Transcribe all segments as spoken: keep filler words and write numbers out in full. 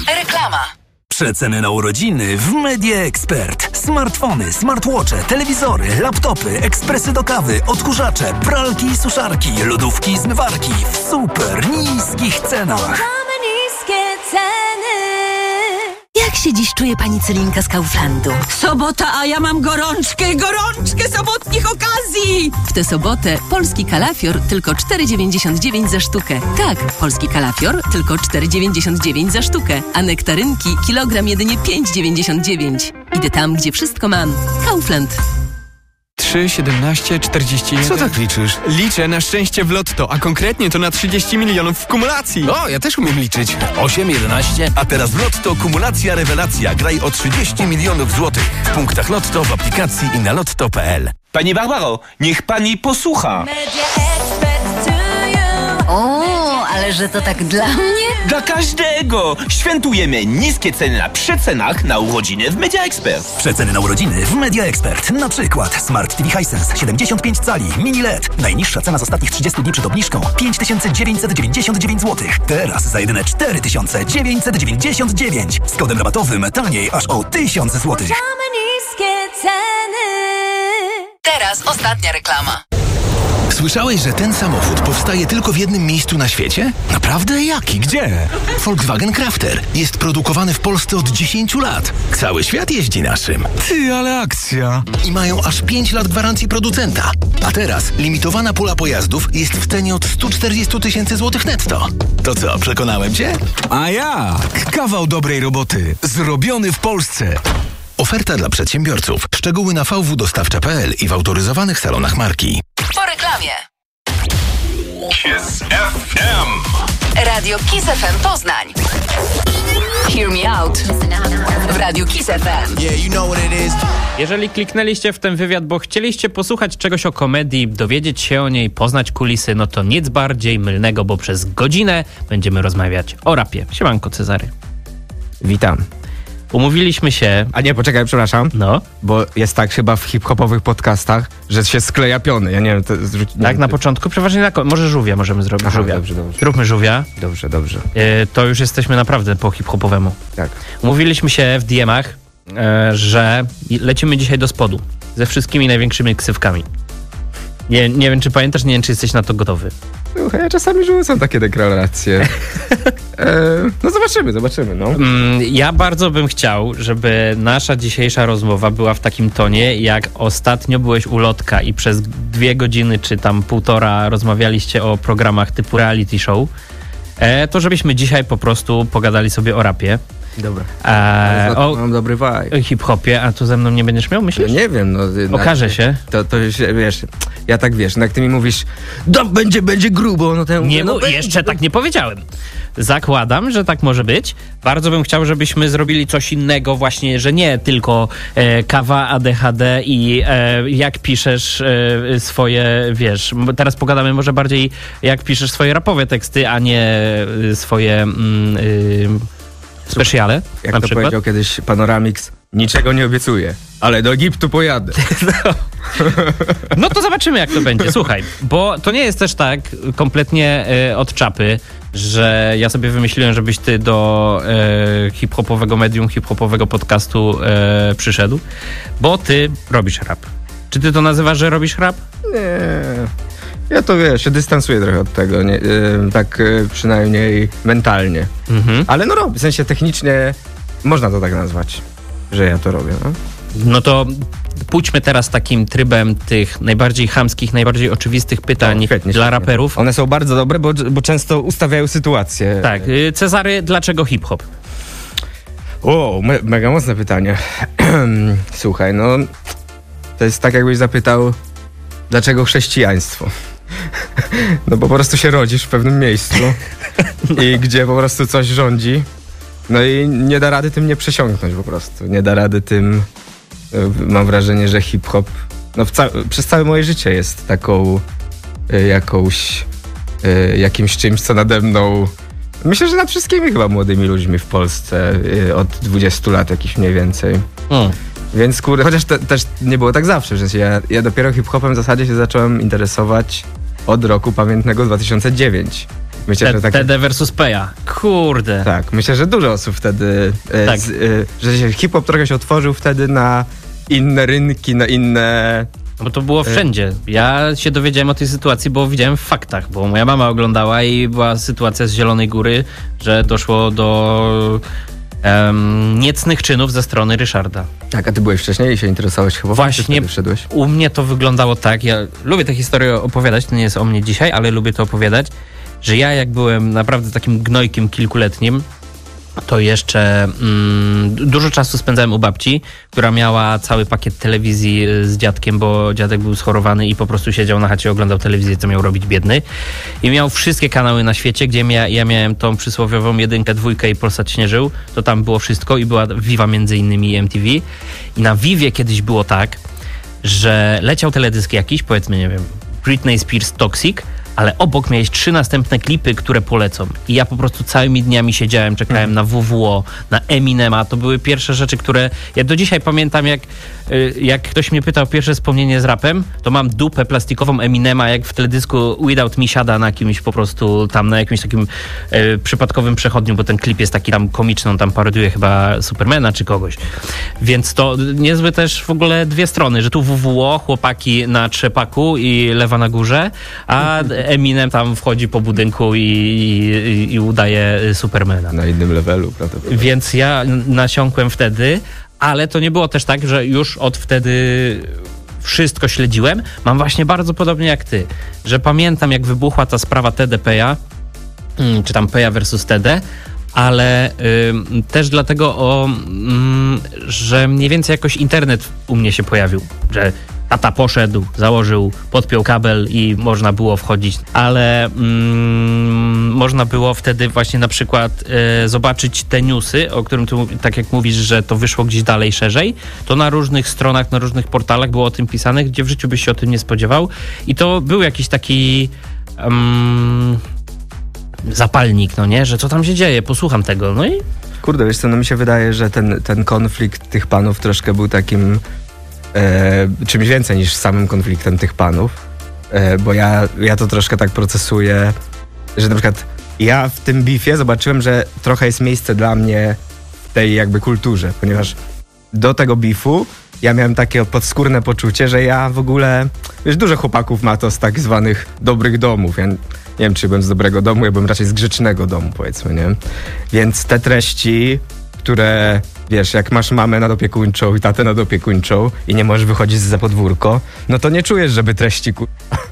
Reklama. Przeceny na urodziny w Media Expert. Smartfony, smartwatche, telewizory, laptopy, ekspresy do kawy, odkurzacze, pralki i suszarki, lodówki i zmywarki w super niskich cenach. Mamy niskie ceny. Jak się dziś czuje pani Celinka z Kauflandu? Sobota, a ja mam gorączkę, gorączkę sobotnich okazji! W tę sobotę polski kalafior tylko cztery dziewięćdziesiąt dziewięć za sztukę. Tak, polski kalafior tylko cztery dziewięćdziesiąt dziewięć za sztukę, a nektarynki kilogram jedynie pięć dziewięćdziesiąt dziewięć. Idę tam, gdzie wszystko mam. Kaufland. trzy, siedemnaście, czterdzieści jeden. Co tak liczysz? Liczę na szczęście w lotto, a konkretnie to na trzydzieści milionów w kumulacji. O, ja też umiem liczyć. osiem, jedenaście, a teraz w Lotto kumulacja rewelacja. Graj o trzydzieści milionów złotych. W punktach Lotto, w aplikacji i na lotto kropka p l. Pani Barbaro, niech pani posłucha. Media Expert to you. O, ale że to tak dla mnie? Dla każdego! Świętujemy niskie ceny na przecenach na urodziny w Media Expert. Przeceny na urodziny w Media Expert. Na przykład Smart T V Hisense siedemdziesiąt pięć cali, mini L E D. Najniższa cena z ostatnich trzydziestu dni przed obniżką pięć tysięcy dziewięćset dziewięćdziesiąt dziewięć złotych. Teraz za jedyne cztery tysiące dziewięćset dziewięćdziesiąt dziewięć. Z kodem rabatowym taniej aż o tysiąc złotych. Mamy niskie ceny. Teraz ostatnia reklama. Słyszałeś, że ten samochód powstaje tylko w jednym miejscu na świecie? Naprawdę? Jaki? Gdzie? Volkswagen Crafter. Jest produkowany w Polsce od dziesięciu lat. Cały świat jeździ naszym. Ty, ale akcja. I mają aż pięć lat gwarancji producenta. A teraz limitowana pula pojazdów jest w cenie od stu czterdziestu tysięcy złotych netto. To co, przekonałem cię? A jak? Kawał dobrej roboty. Zrobiony w Polsce. Oferta dla przedsiębiorców. Szczegóły na v w dostawcza kropka p l i w autoryzowanych salonach marki. Po reklamie. Kiss F M. Radio Kiss F M Poznań. Hear me out. W Radiu Kiss F M. Yeah, you know what it is. Jeżeli kliknęliście w ten wywiad, bo chcieliście posłuchać czegoś o komedii, dowiedzieć się o niej, poznać kulisy, no to nic bardziej mylnego, bo przez godzinę będziemy rozmawiać o rapie. Siemanko, Cezary. Witam. Umówiliśmy się... A nie, poczekaj, przepraszam. No. Bo jest tak chyba w hip-hopowych podcastach, że się skleja piony. Ja nie wiem, to zrzuć, nie Tak, wiem, na ty... początku? Przeważnie na... Może żółwia możemy zrobić. Aha, żółwia. dobrze, dobrze. Zróbmy żółwia. Dobrze, dobrze. Yy, to już jesteśmy naprawdę po hip-hopowemu. Tak. Umówiliśmy się w D M-ach, yy, że lecimy dzisiaj do spodu. Ze wszystkimi największymi ksywkami. Nie, nie wiem, czy pamiętasz, nie wiem, czy jesteś na to gotowy. Słuchaj, ja czasami rzucam takie deklaracje. e, no zobaczymy, zobaczymy, no. Mm, ja bardzo bym chciał, żeby nasza dzisiejsza rozmowa była w takim tonie, jak ostatnio byłeś u Lotka i przez dwie godziny, czy tam półtora rozmawialiście o programach typu reality show, e, to żebyśmy dzisiaj po prostu pogadali sobie o rapie. Dobra. E, o, mam dobry vibe. hip-hopie, a tu ze mną nie będziesz miał, myślisz? Ja nie wiem, no. Okaże się. To, to wiesz, ja tak wiesz, no jak ty mi mówisz, no będzie, będzie grubo, no to ja mówię, Nie, no, no, będzie. jeszcze tak nie powiedziałem. Zakładam, że tak może być. Bardzo bym chciał, żebyśmy zrobili coś innego właśnie, że nie tylko e, kawa, A D H D i e, jak piszesz e, swoje, wiesz, teraz pogadamy może bardziej jak piszesz swoje rapowe teksty, a nie e, swoje mm, y, specjale, Jak na to przykład. powiedział kiedyś Panoramix, niczego nie obiecuję, ale do Egiptu pojadę. No. No to zobaczymy, jak to będzie. Słuchaj, bo to nie jest też tak kompletnie e, od czapy, że ja sobie wymyśliłem, żebyś ty do e, hip-hopowego medium, hip-hopowego podcastu e, przyszedł, bo ty robisz rap. Czy ty to nazywasz, że robisz rap? Nie. Ja to wiesz, się dystansuję trochę od tego, nie, yy, tak yy, przynajmniej mentalnie. Mhm. Ale no robię, w sensie technicznie można to tak nazwać, że ja to robię. No, no to pójdźmy teraz takim trybem tych najbardziej chamskich, najbardziej oczywistych pytań no, świetnie, dla świetnie. raperów. One są bardzo dobre, bo, bo często ustawiają sytuację. Tak. Cezary, dlaczego hip-hop? O, me, mega mocne pytanie. Słuchaj, no to jest tak, jakbyś zapytał, dlaczego chrześcijaństwo? No bo po prostu się rodzisz w pewnym miejscu i gdzie po prostu coś rządzi, no i nie da rady tym nie przesiąknąć po prostu. Nie da rady tym, mam wrażenie, że hip-hop no ca- przez całe moje życie jest taką y, jakąś y, jakimś czymś, co nade mną, myślę, że nad wszystkimi chyba młodymi ludźmi w Polsce y, od dwudziestu lat jakiś mniej więcej. Mm. Więc kurde, chociaż te, też nie było tak zawsze, że ja, ja dopiero hip-hopem w zasadzie się zacząłem interesować od roku pamiętnego dwa tysiące dziewiątego. Myślę, T- że tak... T D versus Peja. Kurde. Tak, myślę, że dużo osób wtedy... E, Tak. z, e, że się hip-hop trochę się otworzył wtedy na inne rynki, na inne... Bo to było wszędzie. Ja się dowiedziałem o tej sytuacji, bo widziałem w faktach, bo moja mama oglądała i była sytuacja z Zielonej Góry, że doszło do um, niecnych czynów ze strony Ryszarda. Tak, a ty byłeś wcześniej i się interesowałeś chyba? Właśnie, Czy wszedłeś? u mnie to wyglądało tak, ja lubię tę historię opowiadać, to nie jest o mnie dzisiaj, ale lubię to opowiadać, że ja jak byłem naprawdę takim gnojkiem kilkuletnim, to jeszcze mm, dużo czasu spędzałem u babci, która miała cały pakiet telewizji z dziadkiem, bo dziadek był schorowany i po prostu siedział na chacie, oglądał telewizję, co miał robić biedny. I miał wszystkie kanały na świecie, gdzie ja, ja miałem tą przysłowiową jedynkę, dwójkę i Polsat śnieżył, to tam było wszystko i była Viva między innymi i M T V. I na Vivie kiedyś było tak, że leciał teledysk jakiś, powiedzmy, nie wiem, Britney Spears Toxic, ale obok miałeś trzy następne klipy, które polecą. I ja po prostu całymi dniami siedziałem, czekałem na W W O, na Eminema. To były pierwsze rzeczy, które... Ja do dzisiaj pamiętam, jak, jak ktoś mnie pytał pierwsze wspomnienie z rapem, to mam dupę plastikową Eminema, jak w teledysku Without Me siada na kimś po prostu tam, na jakimś takim e, przypadkowym przechodniu, bo ten klip jest taki tam komiczny, on tam parodiuje chyba Supermana czy kogoś. Więc to niezłe też w ogóle dwie strony, że tu W W O, chłopaki na trzepaku i lewa na górze, a Eminem tam wchodzi po budynku i, i, i udaje Supermana. Na innym levelu, prawda? Więc ja nasiąkłem wtedy, ale to nie było też tak, że już od wtedy wszystko śledziłem. Mam właśnie bardzo podobnie jak ty, że pamiętam, jak wybuchła ta sprawa T D Peja, czy tam Peja versus T D, ale y, też dlatego, o, y, że mniej więcej jakoś internet u mnie się pojawił, że tata poszedł, założył, podpiął kabel i można było wchodzić, ale mm, można było wtedy właśnie na przykład e, zobaczyć te newsy, o którym tu, tak jak mówisz, że to wyszło gdzieś dalej, szerzej, to na różnych stronach, na różnych portalach było o tym pisane, gdzie w życiu byś się o tym nie spodziewał i to był jakiś taki um, zapalnik, no nie, że co tam się dzieje, posłucham tego, no i... Kurde, wiesz co, no mi się wydaje, że ten, ten konflikt tych panów troszkę był takim E, czymś więcej niż samym konfliktem tych panów, e, bo ja, ja to troszkę tak procesuję, że na przykład ja w tym beefie zobaczyłem, że trochę jest miejsce dla mnie w tej jakby kulturze, ponieważ do tego beefu ja miałem takie podskórne poczucie, że ja w ogóle, wiesz, dużo chłopaków ma to z tak zwanych dobrych domów. Ja nie wiem, czy byłem z dobrego domu, ja byłem raczej z grzecznego domu, powiedzmy, nie? Więc te treści, które, wiesz, jak masz mamę nadopiekuńczą i tatę nadopiekuńczą i nie możesz wychodzić za podwórko, no to nie czujesz, żeby treści ku...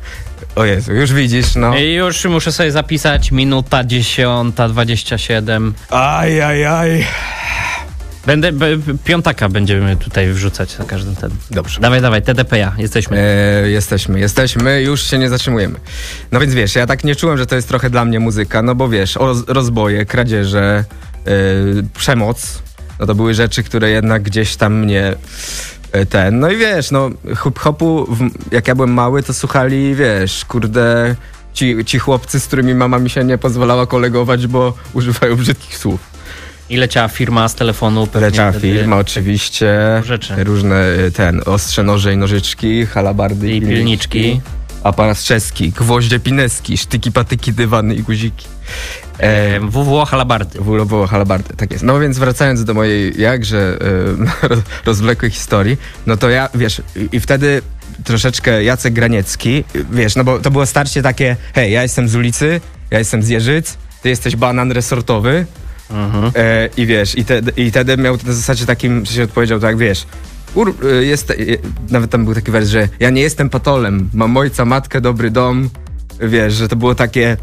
O Jezu, już widzisz, no. I już muszę sobie zapisać minuta dziesiąta dwadzieścia siedem. Aj, aj, aj. Będę, b, piątaka będziemy tutaj wrzucać na każdym ten. Dobrze. Dawaj, dawaj, T D P ja, jesteśmy. E, jesteśmy, jesteśmy, już się nie zatrzymujemy. No więc wiesz, ja tak nie czułem, że to jest trochę dla mnie muzyka, no bo wiesz, roz, rozboje, kradzieże, e, przemoc, no to były rzeczy, które jednak gdzieś tam mnie e, ten, no i wiesz, no hip-hopu, w, jak ja byłem mały, to słuchali, wiesz, kurde, ci, ci chłopcy, z którymi mama mi się nie pozwalała kolegować, bo używają brzydkich słów. I leciała firma z telefonu. Leciała firma, oczywiście. Rzeczy. Różne ten, ostrze, noże i nożyczki, halabardy i pilniczki. pilniczki. Aparat czeski, gwoździe pineski, sztyki, patyki, dywany i guziki. E, W W O halabardy. W W O halabardy, tak jest. No więc wracając do mojej jakże e, rozwlekłej historii, no to ja, wiesz, i, i wtedy troszeczkę Jacek Graniecki, wiesz, no bo to było starcie takie, hej, ja jestem z ulicy, ja jestem z Jeżyc, ty jesteś banan resortowy. Mhm. E, I wiesz, i, te, i wtedy miał to na zasadzie takim, że się odpowiedział tak, wiesz, ur, jest, e, nawet tam był taki wers, że ja nie jestem patolem, mam ojca, matkę, dobry dom, wiesz, że to było takie,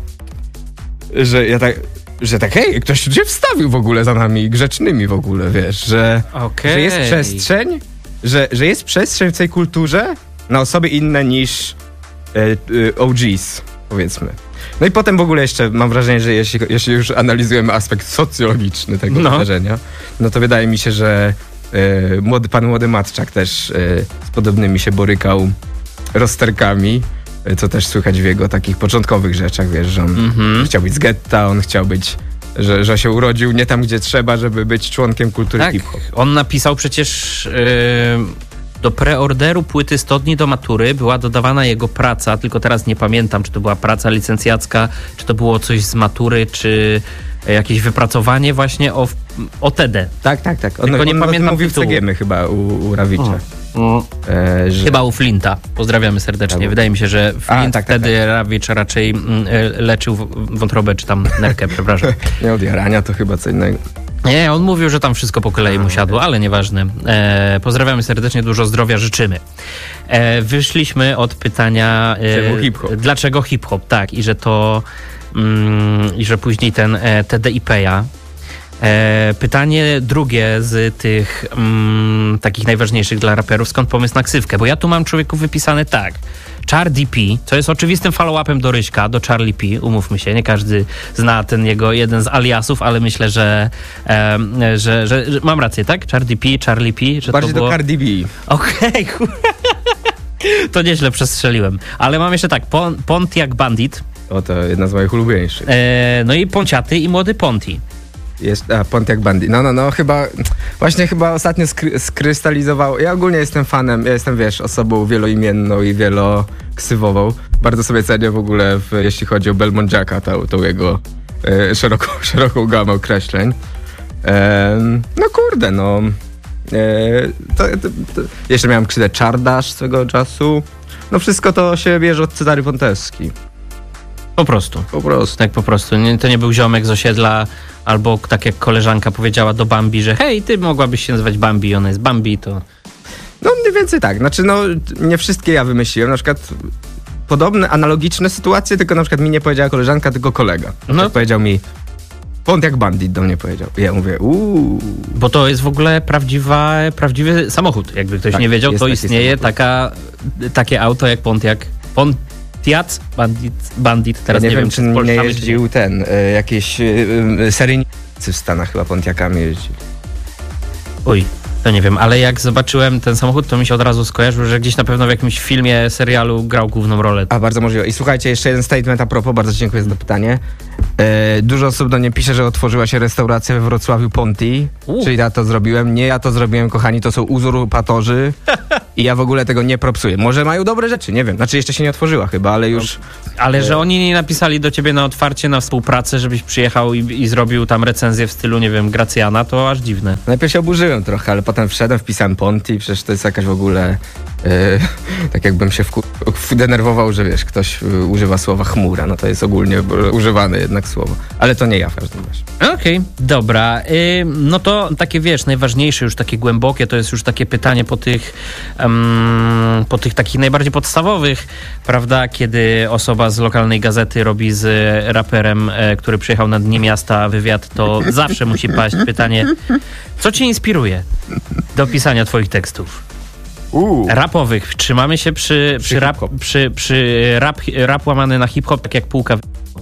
że ja tak, że tak, hej, ktoś się wstawił w ogóle za nami, grzecznymi w ogóle, wiesz, że, okay. że jest przestrzeń, że, że jest przestrzeń w tej kulturze na osoby inne niż e, e, O Gs, powiedzmy. No i potem w ogóle jeszcze mam wrażenie, że jeśli, jeśli już analizujemy aspekt socjologiczny tego no. wydarzenia, no to wydaje mi się, że y, młody, pan młody Matczak też y, z podobnymi się borykał rozterkami, y, co też słychać w jego takich początkowych rzeczach, wiesz, że on mm-hmm. chciał być z getta, on chciał być, że, że się urodził nie tam, gdzie trzeba, żeby być członkiem kultury tak, hip-hop. On napisał przecież... Yy... do preorderu płyty sto dni do matury była dodawana jego praca, tylko teraz nie pamiętam, czy to była praca licencjacka, czy to było coś z matury, czy jakieś wypracowanie właśnie o, o T D. Tak, tak, tak. On, Tylko nie on pamiętam mówił w tytułu. Cegiemy chyba u, u Rawicza. O. E, że... Chyba u Flinta. Pozdrawiamy serdecznie. Tak. Wydaje mi się, że Flint A, tak, tak, wtedy tak. Rawicz raczej mm, leczył w- wątrobę, czy tam nerkę, przepraszam. Nie, od jarania to chyba co innego. Nie, on mówił, że tam wszystko po kolei mu siadło, ale nieważne. E, pozdrawiamy serdecznie, dużo zdrowia życzymy. E, wyszliśmy od pytania... E, Czemu hip-hop? Dlaczego hip-hop, tak. I że to... Mm, I że później ten e, T D I P-a. E, pytanie drugie z tych mm, takich najważniejszych dla raperów, skąd pomysł na ksywkę? Bo ja tu mam człowieku wypisane tak. Charlie P, co jest oczywistym follow-upem do Ryśka, do Charlie P, umówmy się, nie każdy zna ten jego jeden z aliasów, ale myślę, że, e, że, że, że mam rację, tak? Charlie P, Charlie P, że Bardziej to było... do Cardi B. Okej, okay. To nieźle przestrzeliłem. Ale mam jeszcze tak, Pon- Pontiac Bandit, O, to jedna z moich ulubieńszych. e, no i Ponciaty i Młody Ponti. Jest, a, Pontiac Bandit. No, no, no, chyba, właśnie chyba ostatnio skry, skrystalizowało. Ja ogólnie jestem fanem, ja jestem, wiesz, osobą wieloimienną i wieloksywową. Bardzo sobie cenię w ogóle, w, jeśli chodzi o Belmont Jacka, tą, tą jego e, szeroką, szeroką gamę określeń. E, no kurde, no. E, to, to, to. Jeszcze miałem krzywdę Czardasz swego czasu. No wszystko to się bierze od Cezary Wąteski. Po prostu. Po prostu. Tak po prostu. Nie, to nie był ziomek z osiedla, albo tak jak koleżanka powiedziała do Bambi, że hej, ty mogłabyś się nazywać Bambi, ona jest Bambi, to... No mniej więcej tak. Znaczy, no nie wszystkie ja wymyśliłem. Na przykład podobne, analogiczne sytuacje, tylko na przykład mi nie powiedziała koleżanka, tylko kolega. No. No. Powiedział mi, Pontiac Bandit do mnie powiedział. I ja mówię, uuu. Bo to jest w ogóle prawdziwa, prawdziwy samochód. Jakby ktoś Tak, nie wiedział, jest to taki istnieje samochód. taka, takie auto jak Pontiac. Pontiac Bandit, Bandit. Teraz ja nie, nie, wiem, czy czy nie spolszczamy, jeździł ten, y, jakieś y, y, seryjnicy w Stanach chyba Pontiacami jeździli. Oj, to nie wiem, ale jak zobaczyłem ten samochód, to mi się od razu skojarzył, że gdzieś na pewno w jakimś filmie, serialu grał główną rolę. A, bardzo możliwe. I słuchajcie, jeszcze jeden statement a propos, bardzo dziękuję za to pytanie. E, dużo osób do mnie pisze, że otworzyła się restauracja we Wrocławiu Ponti, U. czyli ja to zrobiłem. Nie ja to zrobiłem, kochani, to są uzurpatorzy i ja w ogóle tego nie propsuję. Może mają dobre rzeczy, nie wiem. Znaczy jeszcze się nie otworzyła chyba, ale już... Ale że oni nie napisali do ciebie na otwarcie, na współpracę, żebyś przyjechał i, i zrobił tam recenzję w stylu, nie wiem, Gracjana, to aż dziwne. Najpierw się oburzyłem trochę, ale potem wszedłem, wpisałem Ponti, przecież to jest jakaś w ogóle... E, tak jakbym się wku- denerwował, że wiesz, ktoś y, używa słowa chmura, no to jest ogólnie y, używane jednak słowo. Ale to nie ja w każdym razie. Okej, okay, dobra. Yy, no to takie, wiesz, najważniejsze, już takie głębokie, to jest już takie pytanie po tych, um, po tych takich najbardziej podstawowych, prawda, kiedy osoba z lokalnej gazety robi z raperem, e, który przyjechał na Dnie Miasta wywiad, to zawsze musi paść pytanie, co cię inspiruje do pisania twoich tekstów? Uuu. Rapowych. Trzymamy się przy, przy, Przy rap, hip-hop. przy, przy rap, rap łamany na hip-hop, tak jak półka.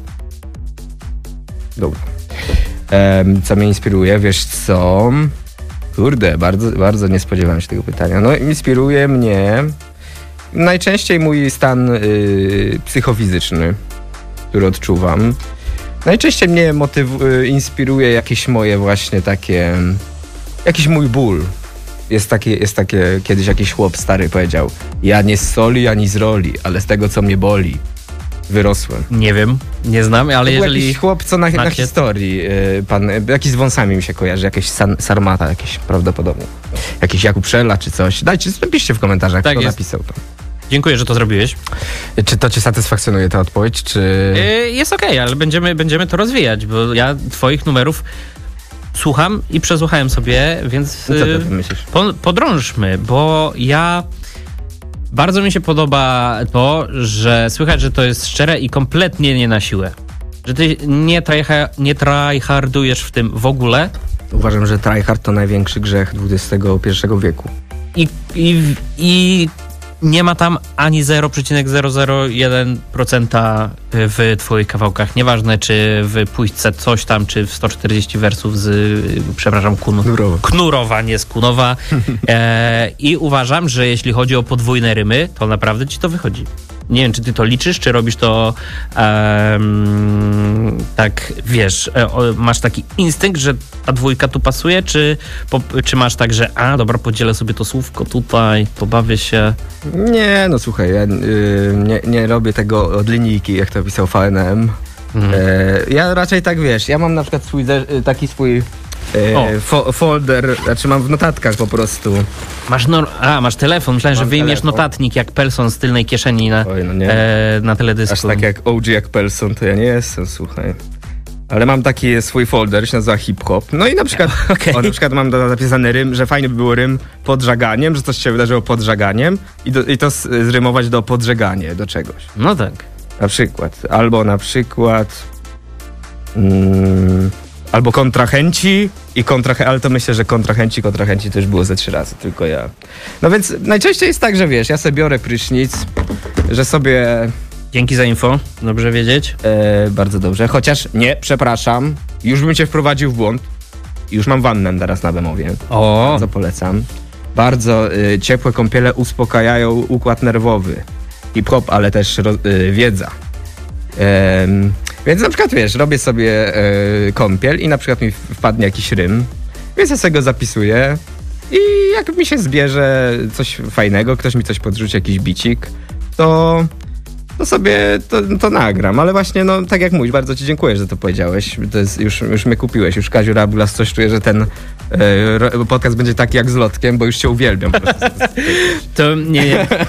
Dobra. Em, co mnie inspiruje? Wiesz co? Kurde, bardzo, bardzo nie spodziewałem się tego pytania. No, inspiruje mnie najczęściej mój stan y, psychofizyczny, który odczuwam. Najczęściej mnie motyw- y, inspiruje jakieś moje właśnie takie... Jakiś mój ból. Jest takie, jest takie, kiedyś jakiś chłop stary powiedział: ja nie z soli, ani z roli, ale z tego, co mnie boli, wyrosłem. Nie wiem, nie znam, ale To był jeżeli... jakiś chłop, co na, na znacie- historii, y, pan, y, jakiś z wąsami mi się kojarzy, jakieś san, Sarmata, jakieś prawdopodobnie. Jakiś Jakub Szela czy coś. Dajcie, napiszcie w komentarzach, Tak kto jest. napisał to. Dziękuję, że to zrobiłeś. Y, Czy to cię satysfakcjonuje ta odpowiedź, czy... Yy, jest okej, ale będziemy, będziemy to rozwijać, bo ja twoich numerów słucham i przesłuchałem sobie, więc Co ty yy, myślisz? po, podrążmy, bo ja... Bardzo mi się podoba to, że słychać, że to jest szczere i kompletnie nie na siłę. Że ty nie, tryha, nie tryhardujesz w tym w ogóle Uważam, że tryhard to największy grzech dwudziestego pierwszego wieku. i, i, i nie ma tam ani zero przecinek zero zero jeden procent w twoich kawałkach. Nieważne, czy w pójśce coś tam, czy w sto czterdzieści wersów z, przepraszam, kunu, Knurowa. Knurowa, nie z Kunowa. E, I uważam, że jeśli chodzi o podwójne rymy, to naprawdę ci to wychodzi. Nie wiem, czy ty to liczysz, czy robisz to um, tak, wiesz, e, o, masz taki instynkt, że ta dwójka tu pasuje, czy, po, czy masz tak, że a, dobra, podzielę sobie to słówko tutaj, pobawię się. Nie, no słuchaj, ja y, nie, nie robię tego od linijki, jak to pisał V N M. Mhm. E, ja raczej tak, wiesz, ja mam na przykład swój, taki swój e, fo, folder, znaczy mam w notatkach po prostu. Masz no, a, masz telefon, myślałem, mam że wyjmiesz telefon. Notatnik jak Pelson z tylnej kieszeni na, Oj, no nie. E, na teledysku. Aż tak jak O G jak Pelson, to ja nie jestem, słuchaj. Ale mam taki swój folder, się nazywa hip-hop. No i na przykład, okay. o, na przykład mam napisany rym, że fajnie by było rym pod żaganiem, że coś się wydarzyło pod żaganiem i, do, i to zrymować do podżeganie, do czegoś. No tak. Na przykład. Albo na przykład mm, albo kontrahenci i kontrahenci, ale to myślę, że kontrahenci, kontrahenci to już było ze trzy razy, tylko ja. No więc najczęściej jest tak, że wiesz, ja sobie biorę prysznic, że sobie... Dzięki za info, dobrze wiedzieć. E, bardzo dobrze, chociaż nie, przepraszam, już bym cię wprowadził w błąd. Już mam wannę teraz na Bemowie. O. Bardzo polecam. Bardzo y, ciepłe kąpiele uspokajają układ nerwowy. Hip-hop, ale też roz, y, wiedza. Ehm, więc na przykład, wiesz, robię sobie y, kąpiel i na przykład mi wpadnie jakiś rym, więc ja sobie go zapisuję i jak mi się zbierze coś fajnego, ktoś mi coś podrzuci, jakiś bicik, to... to sobie to, to nagram, ale właśnie, no tak jak mówisz, bardzo ci dziękuję, że to powiedziałeś. To jest, już, już mnie kupiłeś, już Kaziu Rabulas coś czuję, że ten e, podcast będzie taki jak z Lotkiem, bo już cię uwielbiam. Po prostu. To nie, nie. E,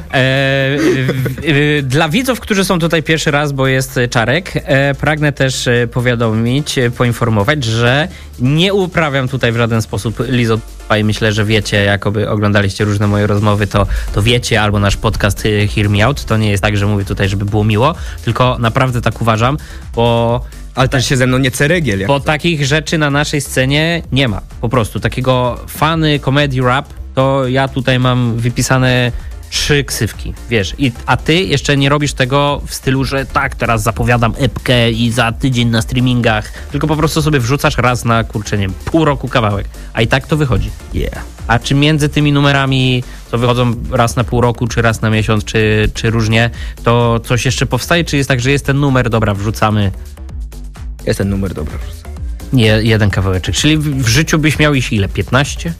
e, dla widzów, którzy są tutaj pierwszy raz, bo jest Czarek, e, pragnę też powiadomić, poinformować, że nie uprawiam tutaj w żaden sposób lizotypai. Myślę, że wiecie, jakoby oglądaliście różne moje rozmowy, to, to wiecie, albo nasz podcast Hear Me Out. To nie jest tak, że mówię tutaj, żeby było miło, tylko naprawdę tak uważam, bo... Ale też się ze mną nie ceregiel. Bo takich rzeczy na naszej scenie nie ma. Po prostu takiego fany, comedy, rap, to ja tutaj mam wypisane trzy ksywki, wiesz. I, a ty jeszcze nie robisz tego w stylu, że tak, teraz zapowiadam epkę i za tydzień na streamingach, tylko po prostu sobie wrzucasz raz na, kurczę, nie wiem, pół roku kawałek. A i tak to wychodzi. Yeah. A czy między tymi numerami, co wychodzą raz na pół roku, czy raz na miesiąc, czy, czy różnie, to coś jeszcze powstaje? Czy jest tak, że jest ten numer, dobra, wrzucamy? Jest ten numer, dobra, wrzucamy. Nie, jeden kawałeczek. Czyli w, w życiu byś miał iść ile? piętnaście?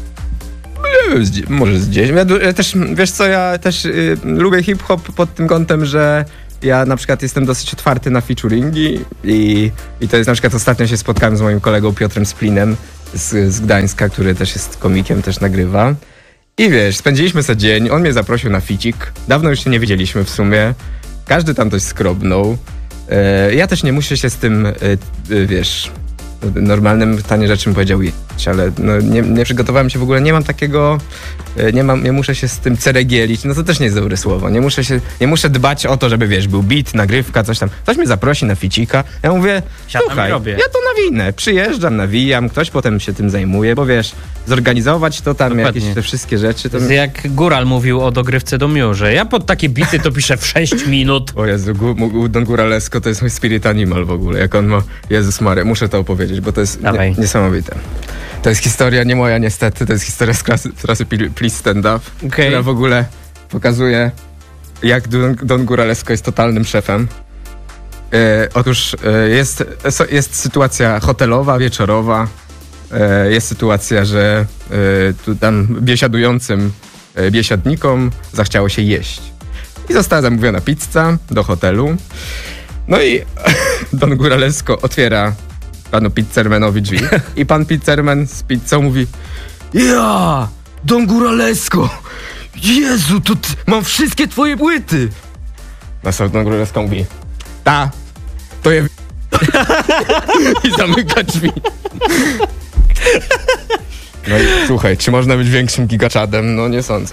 Może z dziesięć. Ja, ja też, wiesz co, ja też y, lubię hip-hop pod tym kątem, że ja na przykład jestem dosyć otwarty na featuringi i, i to jest na przykład ostatnio się spotkałem z moim kolegą Piotrem Splinem z, z Gdańska, który też jest komikiem, też nagrywa. I wiesz, spędziliśmy sobie dzień, on mnie zaprosił na ficik. Dawno już się nie widzieliśmy w sumie. Każdy tam coś skrobnął. E, ja też nie muszę się z tym, e, e, wiesz... normalnym pytanie rzeczy bym powiedział jeść, ale no nie, nie przygotowałem się w ogóle, nie mam takiego, nie mam, nie muszę się z tym ceregielić, no to też nie jest dobre słowo, nie muszę się, nie muszę dbać o to, żeby wiesz, był beat, nagrywka, coś tam, ktoś mnie zaprosi na ficika, ja mówię, słuchaj, ja to nawinę, przyjeżdżam, nawijam, ktoś potem się tym zajmuje, bo wiesz, zorganizować to tam, dokładnie, jakieś te wszystkie rzeczy. To... Jak Góral mówił o dogrywce do Miurze, ja pod takie bity to piszę w sześć minut. O Jezu, Don Góralesko to jest mój spirit animal w ogóle, jak on ma, Jezus Maria, muszę to opowiedzieć, bo to jest nie, niesamowite. To jest historia nie moja niestety, to jest historia z klasy, z klasy Please Stand Up, okay, która w ogóle pokazuje, jak Don, Don Góralesko jest totalnym szefem. E, otóż e, jest, jest sytuacja hotelowa, wieczorowa, e, jest sytuacja, że e, tu tam biesiadującym e, biesiadnikom zachciało się jeść. I została zamówiona pizza do hotelu. No i Don Góralesko otwiera panu pizzermanowi drzwi i pan pizzerman z pizzą mówi: ja, Don Góralesko, Jezu, to t- mam wszystkie twoje płyty. Następnie Don Góralesko mówi: ta, to je i zamyka drzwi. No i słuchaj, czy można być większym gigaczadem? No nie sądzę.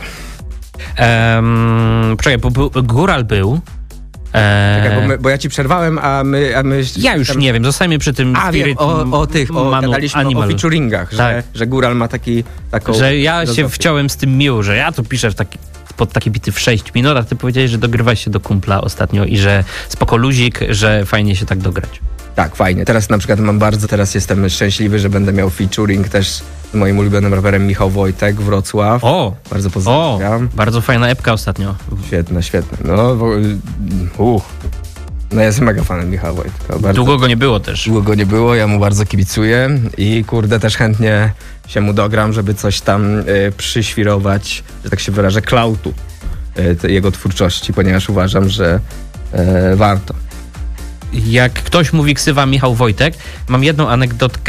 Um, czekaj, bo, bo Góral był. Czekaj, bo, my, bo ja ci przerwałem, a my... A my ja już tam... nie wiem, zostajmy przy tym... A wiem, o, o tych, o, manu, gadaliśmy animal. o featuringach, tak, że, że Góral ma taki... taką że ja filozofię. Się wciąłem z tym miło, że ja tu piszę w taki, pod takie bity w sześć minut, a ty powiedziałeś, że dogrywałeś się do kumpla ostatnio i że spoko luzik, że fajnie się tak dograć. Tak, fajnie. Teraz na przykład mam bardzo, teraz jestem szczęśliwy, że będę miał featuring też moim ulubionym raperem Michał Wojtek, Wrocław. O! Bardzo pozdrawiam. O, bardzo fajna epka ostatnio. Świetne, świetne. No, bo, uh. no ja jestem mega fanem Michała Wojtka. Bardzo, Długo go nie było też. Długo go nie było, ja mu bardzo kibicuję i kurde też chętnie się mu dogram, żeby coś tam y, przyświrować, że tak się wyrażę, klautu y, jego twórczości, ponieważ uważam, że y, warto. Jak ktoś mówi ksywa Michał Wojtek, mam jedną anegdotkę,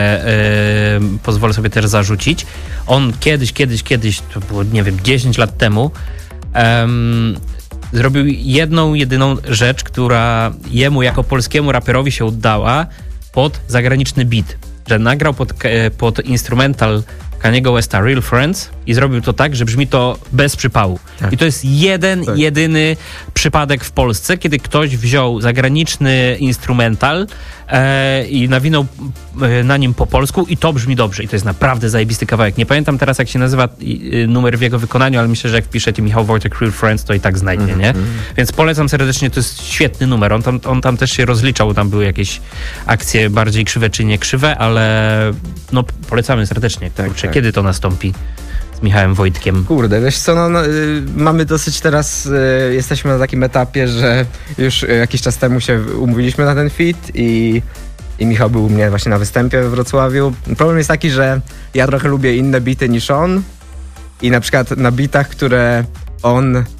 yy, pozwolę sobie też zarzucić. On kiedyś, kiedyś, kiedyś, to było, nie wiem, dziesięć lat temu, um, zrobił jedną, jedyną rzecz, która jemu jako polskiemu raperowi się udała pod zagraniczny beat. Że nagrał pod, pod instrumental Kaniego Westa Real Friends i zrobił to tak, że brzmi to bez przypału. Tak. I to jest jeden, tak. jedyny przypadek w Polsce, kiedy ktoś wziął zagraniczny instrumental e, i nawinął e, na nim po polsku i to brzmi dobrze. I to jest naprawdę zajebisty kawałek. Nie pamiętam teraz, jak się nazywa e, numer w jego wykonaniu, ale myślę, że jak wpiszecie Michał Wojtek Real Friends, to i tak znajdzie, mm-hmm. nie? Więc polecam serdecznie, to jest świetny numer. On tam, on tam też się rozliczał, tam były jakieś akcje bardziej krzywe czy nie krzywe, ale no polecamy serdecznie. Tak, Kurczę, tak. Kiedy to nastąpi? Z Michałem Wojtkiem. Kurde, wiesz co, no, no y, mamy dosyć teraz, y, jesteśmy na takim etapie, że już y, jakiś czas temu się umówiliśmy na ten feat i, i Michał był u mnie właśnie na występie we Wrocławiu. Problem jest taki, że ja trochę lubię inne bity niż on i na przykład na bitach, które on... Y,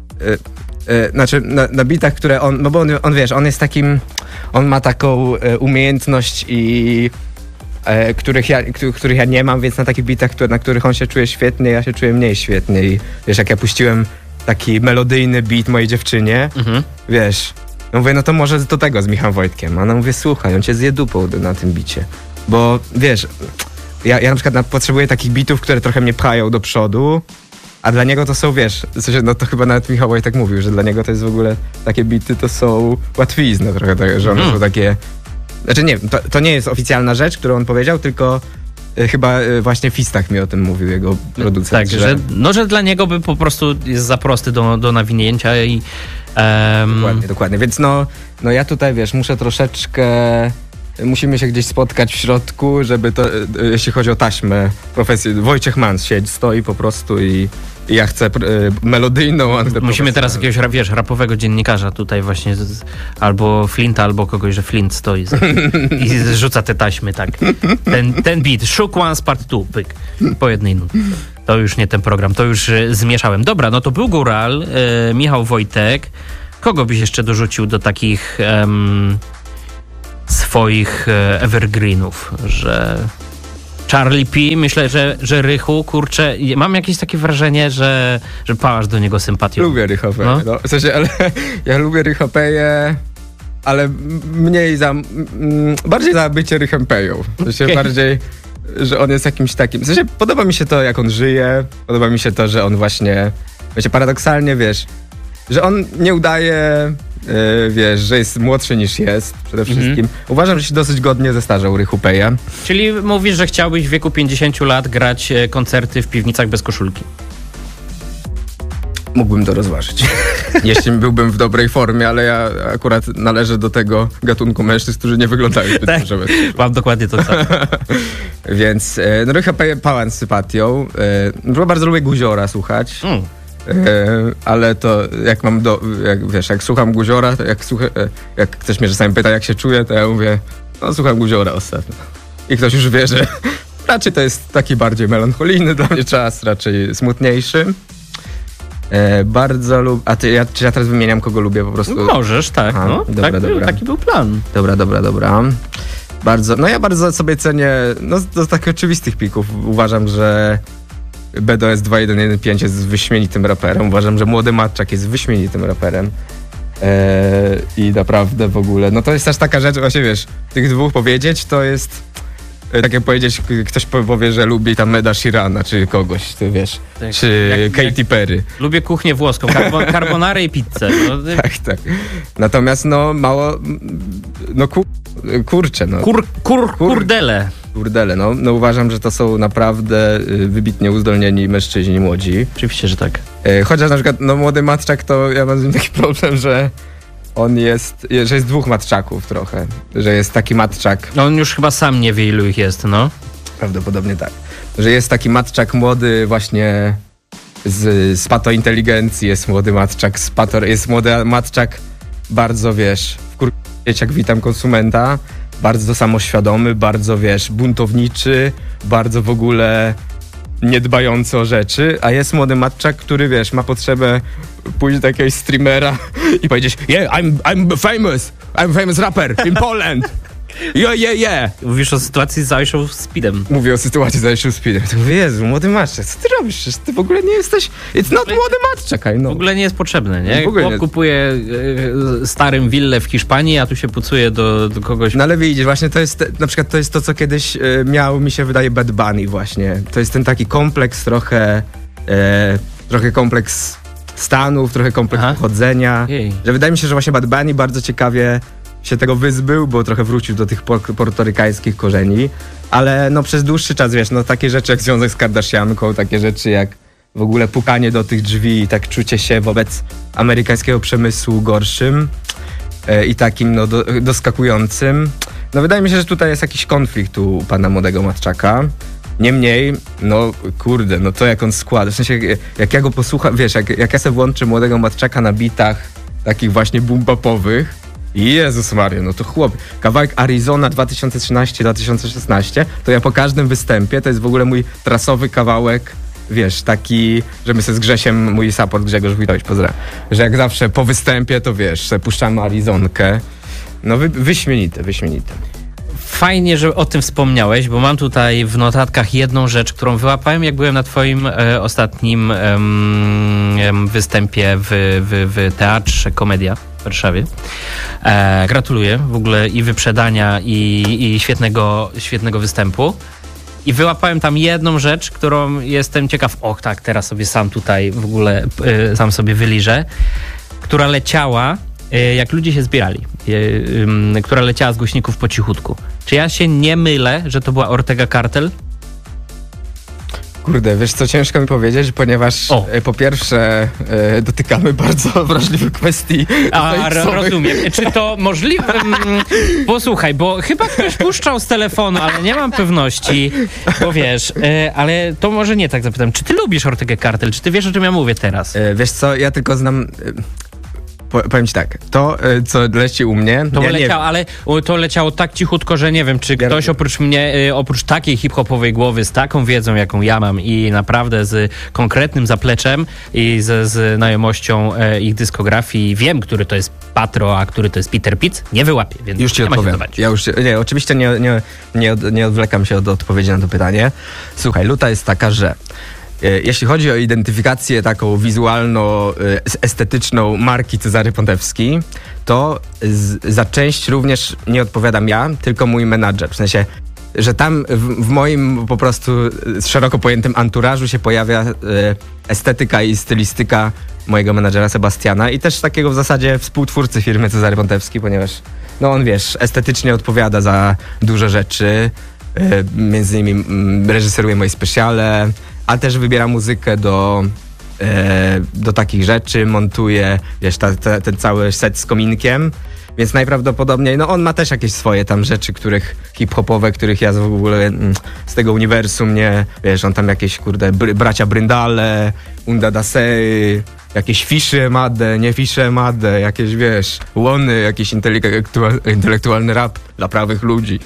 y, znaczy na, na bitach, które on... No bo on, on wiesz, on jest takim... On ma taką y, umiejętność i... Których ja, których ja nie mam, więc na takich bitach, które, na których on się czuje świetnie, ja się czuję mniej świetnie. I wiesz, jak ja puściłem taki melodyjny beat mojej dziewczynie, mhm. wiesz, no mówię, no to może do tego z Michałem Wojtkiem. A ona mówi, słuchaj, on cię zje dupą na tym bicie. Bo wiesz, ja, ja na przykład na, potrzebuję takich bitów, które trochę mnie pchają do przodu, a dla niego to są, wiesz, w sensie, no to chyba nawet Michał Wojtek mówił, że dla niego to jest w ogóle, takie bity to są łatwizny trochę, tak, że one mhm. są takie... Znaczy nie, to, to nie jest oficjalna rzecz, którą on powiedział, tylko y, chyba y, właśnie Fistach mi o tym mówił, jego producent. Tak, że... że, no, że dla niego by po prostu jest za prosty do, do nawinięcia i... Um... Dokładnie, dokładnie, więc no, no ja tutaj, wiesz, muszę troszeczkę... Musimy się gdzieś spotkać w środku, żeby to, y, jeśli chodzi o taśmę, profesję, Wojciech Mans siedzi, stoi po prostu i... I ja chcę y, melodyjną... Musimy teraz jakiegoś, wiesz, rapowego dziennikarza tutaj właśnie, z, albo Flinta, albo kogoś, że Flint stoi z, i rzuca te taśmy, tak. Ten, ten beat, Shook Ones Part dwa, pyk, po jednej nucie. To już nie ten program, to już y, zmieszałem. Dobra, no to był Góral, y, Michał Wojtek. Kogo byś jeszcze dorzucił do takich um, swoich y, evergreenów, że... Charlie P, myślę, że, że Rychu, kurczę, mam jakieś takie wrażenie, że, że pałasz do niego sympatią. Lubię Rychopeję, no. no. W sensie, ale ja lubię Rychopeję, ale mniej za, m, bardziej za bycie Rychopeją. W sensie okay. bardziej, że on jest jakimś takim, w sensie podoba mi się to, jak on żyje, podoba mi się to, że on właśnie, wiecie, paradoksalnie, wiesz, że on nie udaje... Yy, wiesz, że jest młodszy niż jest przede wszystkim. Mm-hmm. Uważam, że się dosyć godnie zestarzał Rychupeja. Czyli mówisz, że chciałbyś w wieku pięćdziesięciu lat grać koncerty w piwnicach bez koszulki? Mógłbym to rozważyć. Jeśli byłbym w dobrej formie, ale ja akurat należę do tego gatunku mężczyzn, którzy nie wyglądają zbyt tak, dobrze. Mam dokładnie to samo. Więc no, Rychupeja pałam z sympatią. Yy, bardzo lubię Guziora słuchać. Mm. Ale to jak mam do, jak, wiesz, jak słucham Guziora, to jak, słucha, jak ktoś mnie czasami pyta, jak się czuję, to ja mówię, no słucham Guziora ostatnio. I ktoś już wie, że raczej to jest taki bardziej melancholijny dla mnie czas, raczej smutniejszy. E, bardzo lubię, a ty, ja, czy ja teraz wymieniam, kogo lubię po prostu? Możesz, tak, Aha, no, dobra, tak, dobra. Taki był plan. Dobra, dobra, dobra. Bardzo, no ja bardzo sobie cenię, no z takich oczywistych pików uważam, że B D O S dwa jeden jeden pięć jest wyśmienitym raperem. Uważam, że Młody Matczak jest wyśmienitym raperem. Eee, I naprawdę w ogóle, no to jest też taka rzecz, właśnie wiesz, tych dwóch powiedzieć, to jest e, tak jak powiedzieć, ktoś powie, że lubi tam Eda Sheerana, czy kogoś, ty wiesz, tak, czy jak, Katy jak Perry. Lubię kuchnię włoską, karbo, carbonarę i pizzę. No. Tak, tak. Natomiast no mało, no kur, kurczę, no. Kur, kur, kurdele. Kurdele, no, no uważam, że to są naprawdę y, wybitnie uzdolnieni mężczyźni młodzi. Oczywiście, że tak. Y, chociaż na przykład, no Młody Matczak, to ja mam z nim taki problem, że on jest, że jest dwóch Matczaków trochę, że jest taki Matczak. No on już chyba sam nie wie, ilu ich jest, no. Prawdopodobnie tak. Że jest taki matczak młody właśnie z, z patointeligencji, jest młody matczak z pato, jest młody matczak bardzo, wiesz, wkurwieć jak witam konsumenta, bardzo samoświadomy, bardzo, wiesz, buntowniczy, bardzo w ogóle niedbający o rzeczy, a jest młody matczak, który, wiesz, ma potrzebę pójść do jakiegoś streamera i powiedzieć yeah, I'm, I'm famous, I'm famous rapper in Poland. Yeah, yeah, yeah. Mówisz o sytuacji z Aishą Speedem. Mówię o sytuacji z Aishą Speedem. To mówię, Jezu, młody matczak, co ty robisz? Przecież ty w ogóle nie jesteś... It's not młody matczak, I know. W ogóle nie jest potrzebne, nie? W ogóle Chłop nie. kupuje e, starym willę w Hiszpanii, a tu się pucuje do, do kogoś... No ale widzisz, właśnie to jest, te, na przykład to jest to, co kiedyś e, miał, mi się wydaje, Bad Bunny właśnie. To jest ten taki kompleks trochę, e, trochę kompleks Stanów, trochę kompleks Aha. pochodzenia. Jej. Że wydaje mi się, że właśnie Bad Bunny bardzo ciekawie się tego wyzbył, bo trochę wrócił do tych por- portorykańskich korzeni, ale no przez dłuższy czas, wiesz, no takie rzeczy jak związek z Kardashianką, takie rzeczy jak w ogóle pukanie do tych drzwi i tak czucie się wobec amerykańskiego przemysłu gorszym e, i takim no do, doskakującym. No wydaje mi się, że tutaj jest jakiś konflikt u pana młodego matczaka. Niemniej, no kurde, no to jak on składa, w sensie jak ja go posłucham, wiesz, jak, jak ja sobie włączę młodego matczaka na bitach takich właśnie boom-bapowych, Jezus Maria, no to chłop, kawałek Arizona dwa tysiące trzynaście dwa tysiące szesnaście, to ja po każdym występie, to jest w ogóle mój trasowy kawałek, wiesz, taki, że my sobie z Grzesiem, mój support Grzegorz Witowicz, pozdrawiam, że jak zawsze po występie, to wiesz, sobie puszczamy Arizonkę, no wy, wyśmienite, wyśmienite. Fajnie, że o tym wspomniałeś, bo mam tutaj w notatkach jedną rzecz, którą wyłapałem, jak byłem na twoim e, ostatnim em, występie w, w, w Teatrze Komedia w Warszawie. E, gratuluję w ogóle i wyprzedania, i, i świetnego, świetnego występu. I wyłapałem tam jedną rzecz, którą jestem ciekaw, och tak, teraz sobie sam tutaj w ogóle e, sam sobie wyliżę, która leciała, e, jak ludzie się zbierali, e, e, która leciała z głośników po cichutku. Czy ja się nie mylę, że to była Ortega Cartel? Kurde, wiesz co, ciężko mi powiedzieć, ponieważ e, po pierwsze e, dotykamy bardzo wrażliwych kwestii. A, ro, rozumiem. Czy to możliwe? Mm, Posłuchaj, bo chyba ktoś puszczał z telefonu, ale nie mam pewności, bo wiesz, e, ale to może nie tak zapytam. Czy ty lubisz Ortegę Cartel? Czy ty wiesz, o czym ja mówię teraz? E, wiesz co, ja tylko znam... E, Po, powiem ci tak, to co leci u mnie... To ja leciało, ale to leciało tak cichutko, że nie wiem, czy ja ktoś oprócz mnie, oprócz takiej hip-hopowej głowy, z taką wiedzą, jaką ja mam i naprawdę z konkretnym zapleczem i z, z znajomością e, ich dyskografii, wiem, który to jest Patro, a który to jest Peter Pitts, nie wyłapię, więc już ci nie ma się odpowiem. zobaczyć. Ja już, nie, oczywiście nie, nie, nie, od, nie odwlekam się od odpowiedzi na to pytanie. Słuchaj, luta jest taka, że jeśli chodzi o identyfikację taką wizualno-estetyczną marki Cezary Pątewski, to z, za część również nie odpowiadam ja, tylko mój menadżer. W sensie, że tam w, w moim po prostu szeroko pojętym anturażu się pojawia estetyka i stylistyka mojego menadżera Sebastiana i też takiego w zasadzie współtwórcy firmy Cezary Pątewski, ponieważ no on, wiesz, estetycznie odpowiada za duże rzeczy, między innymi reżyseruje moje specjale, ale też wybiera muzykę do, e, do takich rzeczy, montuje, wiesz, ta, ta, ten cały set z kominkiem, więc najprawdopodobniej, no on ma też jakieś swoje tam rzeczy, których hip-hopowe, których ja w ogóle mm, z tego uniwersum nie, wiesz, on tam jakieś, kurde, br- bracia Bryndale, Unda Dasei, jakieś fisze made, nie fisze made, jakieś, wiesz, łony, jakiś intelektual, intelektualny rap dla prawych ludzi.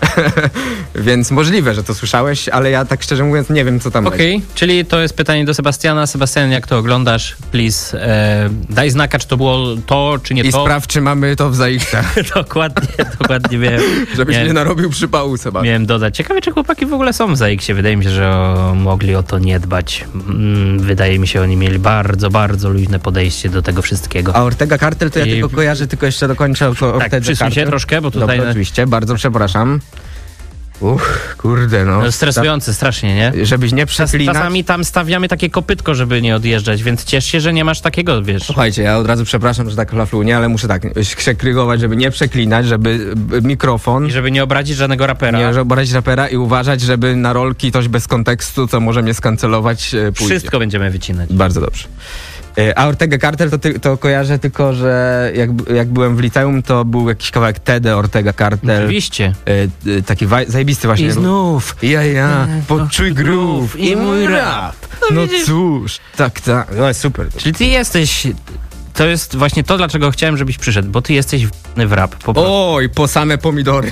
Więc możliwe, że to słyszałeś, ale ja tak szczerze mówiąc nie wiem, co tam Okej, okay, czyli to jest pytanie do Sebastiana. Sebastian, jak to oglądasz, please, e, daj znaka, czy to było to, czy nie I to. I sprawdź, czy mamy to w zaichtach. dokładnie, dokładnie wiem. Żebyś miałem, nie narobił przypału, Sebastian. Miałem dodać. Ciekawe, czy chłopaki w ogóle są w zaiksie. Wydaje mi się, że o, mogli o to nie dbać. Mm, wydaje mi się, oni mieli bardzo, bardzo luźne podejście do tego wszystkiego. A Ortega Cartel to ja I... tylko kojarzę, tylko jeszcze dokończę o Tak, Ortega przysuń się Cartel. troszkę, bo tutaj... Dobra, oczywiście, bardzo przepraszam. Uch, kurde no. Stresujące strasznie, nie? Żebyś nie przeklinać. Czasami tam stawiamy takie kopytko, żeby nie odjeżdżać, więc ciesz się, że nie masz takiego, wiesz. Słuchajcie, ja od razu przepraszam, że tak flaflunie, ale muszę tak przekrygować, żeby nie przeklinać, żeby mikrofon... I żeby nie obrazić żadnego rapera. Nie, żeby obrazić rapera i uważać, żeby na rolki ktoś bez kontekstu, co może mnie skancelować, pójdzie. Wszystko będziemy wycinać. Bardzo dobrze. E, A Ortega Carter to, ty, to kojarzę tylko, że jak, jak byłem w liceum, to był jakiś kawałek T D Ortega Carter. Oczywiście. E, e, taki waj, zajebisty właśnie. I znów. Ja, ja, poczuj groove i mój rap. No cóż, tak, tak, no super. Czyli ty jesteś... To jest właśnie to, dlaczego chciałem, żebyś przyszedł, bo ty jesteś w rap. Po prostu. Oj, po same pomidory.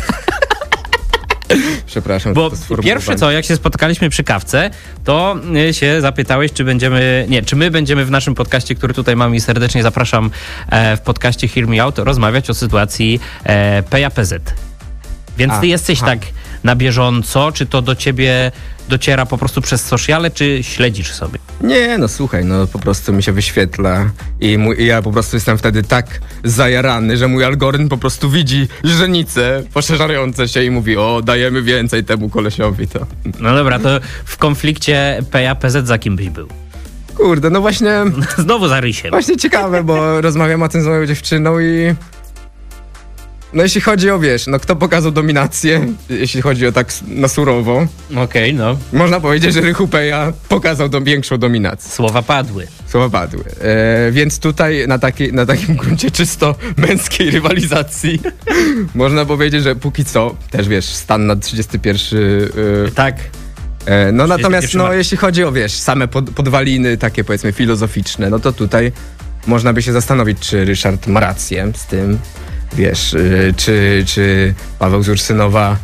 Przepraszam. Bo to pierwsze co, jak się spotkaliśmy przy kawce, to y, się zapytałeś, czy będziemy, nie, czy my będziemy w naszym podcaście, który tutaj mam i serdecznie zapraszam e, w podcaście Hear Me Out, rozmawiać o sytuacji e, P A P Z. Więc A, ty jesteś aha. tak na bieżąco, czy to do ciebie dociera po prostu przez sociale, czy śledzisz sobie? Nie, no słuchaj, no po prostu mi się wyświetla i, mój, i ja po prostu jestem wtedy tak zajarany, że mój algorytm po prostu widzi źrenice poszerzające się i mówi, o, dajemy więcej temu kolesiowi, to... No dobra, to w konflikcie P A P Z za kim byś był? Kurde, no właśnie... Znowu za Rysiem. Właśnie ciekawe, bo rozmawiam o tym z moją dziewczyną i... No jeśli chodzi o, wiesz, no kto pokazał dominację, jeśli chodzi o tak s- na surowo, Okej, okay, no. można powiedzieć, że Rychu Peja pokazał do większą dominację. Słowa padły. Słowa padły. E, więc tutaj na, taki, na takim gruncie czysto męskiej rywalizacji można powiedzieć, że póki co, też wiesz, stan na trzydziesty pierwszy... E, Tak. e, no natomiast, no marca. jeśli chodzi o, wiesz, same pod, podwaliny takie powiedzmy filozoficzne, no to tutaj można by się zastanowić, czy Ryszard ma rację z tym, wiesz, y, czy, czy Paweł z Ursynowa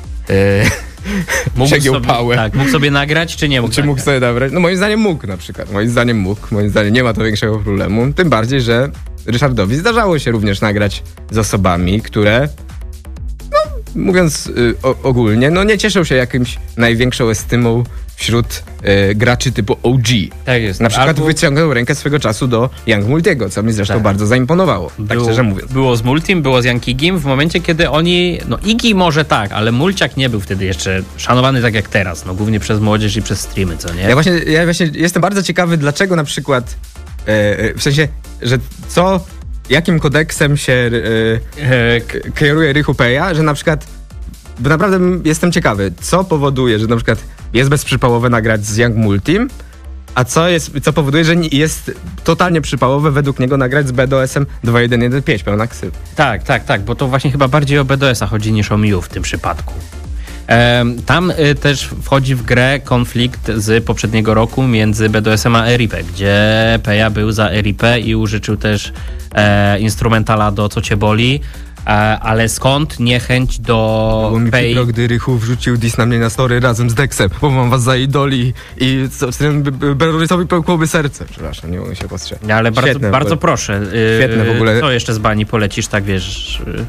y, przegiął sobie, pałę. Tak, mógł sobie nagrać, czy nie mógł? Czy mógł nagrać? sobie nabrać? No moim zdaniem mógł na przykład. Moim zdaniem mógł. Moim zdaniem nie ma to większego problemu. Tym bardziej, że Ryszardowi zdarzało się również nagrać z osobami, które, no mówiąc y, o, ogólnie, no nie cieszą się jakimś największą estymą wśród y, graczy typu O G. Tak jest. Na przykład Albo wyciągnął rękę swego czasu do Young Multiego, co mi zresztą Tak. bardzo zaimponowało, tak było, szczerze mówiąc. Było z Multim, było z Young Igim w momencie, kiedy oni, no Iggy może tak, ale Mulciak nie był wtedy jeszcze szanowany tak jak teraz, no głównie przez młodzież i przez streamy, co nie? Ja właśnie, ja właśnie jestem bardzo ciekawy, dlaczego na przykład, e, e, w sensie, że co, jakim kodeksem się e, k- kieruje Rychu Peja, że na przykład, bo naprawdę jestem ciekawy, co powoduje, że na przykład jest bezprzypałowe nagrać z Young Multim, a co, jest, co powoduje, że nie- jest totalnie przypałowe według niego nagrać z B D O S-em dwa jeden jeden pięć, pełna ksyw. Tak, tak, tak, bo to właśnie chyba bardziej o B D O S-a chodzi niż o Miu w tym przypadku. Em, tam y, też wchodzi w grę konflikt z poprzedniego roku między B D O S-em a R I P, gdzie Peja był za R I P i użyczył też e, instrumentala do Co Cię Boli, e, ale skąd niechęć do Było mi Pej... przykro, gdy Rychu wrzucił diss na mnie na story razem z Dexem, bo mam was za idoli i co, z tym Berorysowi pełkłoby serce. Przepraszam, nie mogę się powstrzymać. Ale bardzo, Świetne w bardzo ogóle. proszę. y, Świetne w ogóle. Co jeszcze z bani polecisz, tak wiesz... y,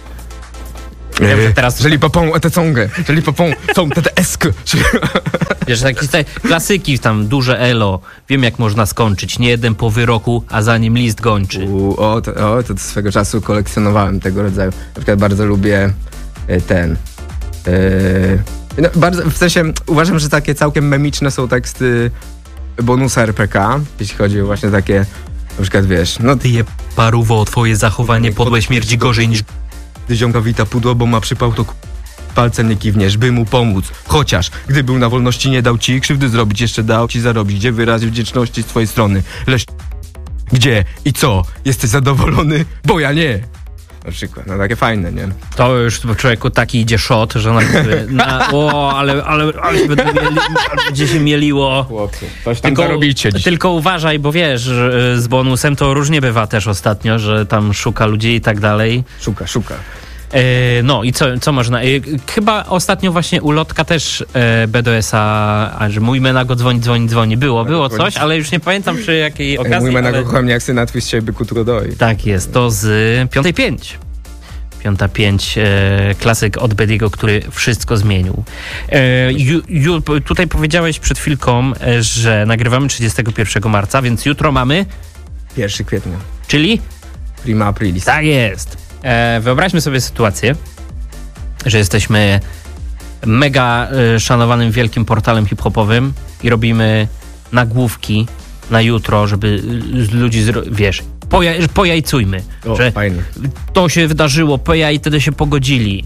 Wiem, że teraz- Jeżeli popą etecongę, jeżeli popą tą tetesk. Wiesz, jakieś te klasyki, tam duże elo, wiem jak można skończyć, nie jeden po wyroku, a za nim list gończy. U, o, to, o, to swego czasu kolekcjonowałem tego rodzaju. Na przykład bardzo lubię e, ten. E, no, bardzo, w sensie uważam, że takie całkiem memiczne są teksty bonusa R P K, jeśli chodzi o właśnie takie, na przykład wiesz, no Ty je paruwo, twoje zachowanie podłe śmierdzi gorzej niż... gdy ziomka wita pudło, bo ma przypał, to k- palcem nie kiwniesz, by mu pomóc. Chociaż, gdy był na wolności, nie dał ci krzywdy zrobić, jeszcze dał ci zarobić. Gdzie wyrazy wdzięczności z twojej strony? Leż... Gdzie i co? Jesteś zadowolony? Bo ja nie. Na przykład, no takie fajne, nie? To już człowieku taki idzie shot, że na, na o, ale, ale, ale się będę mieli, będzie się mieliło. Chłopcy, coś tam zarobicie dziś. tylko uważaj, bo wiesz, że z bonusem to różnie bywa też ostatnio, że tam szuka ludzi i tak dalej. Szuka, szuka. E, no i co, co można? E, chyba ostatnio właśnie ulotka też e, B D O S-a, a że mój Menago dzwoni, dzwoni, dzwoni. Było, było coś, ale już nie pamiętam przy jakiej okazji. Mój menago ale... kocha mnie jak syn, a twój z ciebie byku doi. Tak jest, to z piątej pięć. Piąta pięć, e, klasyk od Bediego, który wszystko zmienił. E, ju, ju, tutaj powiedziałeś przed chwilką, e, że nagrywamy trzydziestego pierwszego marca, więc jutro mamy, pierwszego kwietnia. czyli? Prima aprilis. Tak jest. E, wyobraźmy sobie sytuację, że jesteśmy mega e, szanowanym wielkim portalem hip-hopowym i robimy nagłówki na jutro, żeby z ludzi, zro- wiesz, poja- pojajcujmy, O, że fajnie. to się wydarzyło, Peja i wtedy się pogodzili.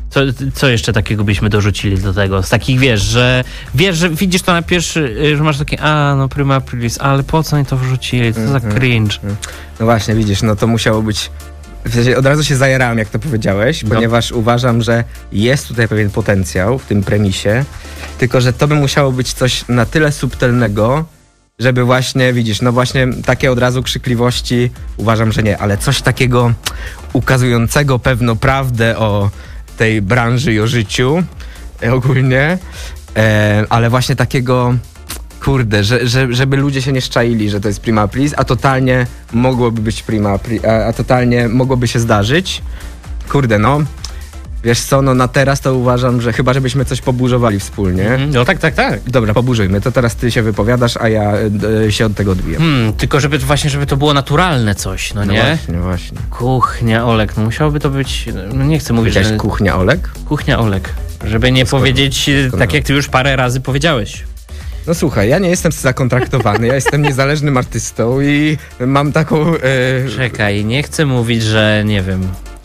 Co, co jeszcze takiego byśmy dorzucili do tego? Z takich, wiesz, że wiesz, że widzisz to na pierwszy, że masz takie, a no Prima Aprilis, ale po co oni to wrzucili? Co za cringe. No właśnie, widzisz, no to musiało być... W sensie od razu się zajarałem, jak to powiedziałeś, No. ponieważ uważam, że jest tutaj pewien potencjał w tym premisie, tylko że to by musiało być coś na tyle subtelnego, żeby właśnie, widzisz, no właśnie takie od razu krzykliwości uważam, że nie, ale coś takiego ukazującego pewną prawdę o tej branży i o życiu e, ogólnie, e, ale właśnie takiego, kurde, że, że, żeby ludzie się nie szczaili, że to jest Prima Aprilis, a totalnie mogłoby być Prima Aprilis, a, a totalnie mogłoby się zdarzyć. Kurde, no, wiesz co, no na teraz to uważam, że chyba żebyśmy coś poburzowali wspólnie. Mm, no tak, tak, tak. Dobra, poburzujmy, to teraz ty się wypowiadasz, a ja e, się od tego odbiję. Hmm, tylko żeby właśnie, żeby to było naturalne coś, no, No nie? właśnie, właśnie. Kuchnia Olek, no musiałoby to być, no nie chcę mówić, Jakaś że... kuchnia Olek? Kuchnia Olek. Żeby nie Skoro- powiedzieć, skoro- tak jak ty już parę razy powiedziałeś. No słuchaj, ja nie jestem zakontraktowany, ja jestem niezależnym artystą i mam taką... E, Czekaj, nie chcę mówić, że nie wiem,